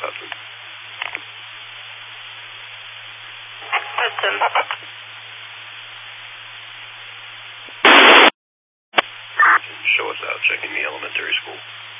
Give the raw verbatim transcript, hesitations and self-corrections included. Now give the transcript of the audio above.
Hudson. Hudson. Show us out, checking the elementary school.